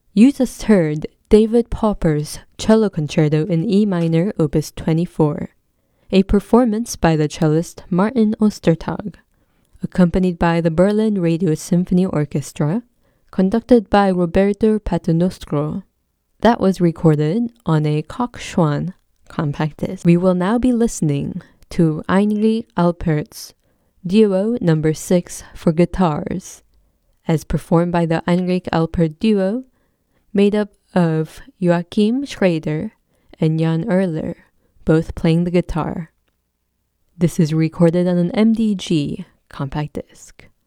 You just heard David Popper's Cello Concerto in E minor, Opus 24, a performance by the cellist Martin Ostertag, accompanied by the Berlin Radio Symphony Orchestra, conducted by Roberto Paternostro. That was recorded on a Koch-Schwann compact disc. We will now be listening to Heinrich Alpert's Duo No. 6 for guitars, as performed by the Heinrich Alpert Duo, made up of Joachim Schrader and Jan Erler, both playing the guitar. This is recorded on an MDG compact disc.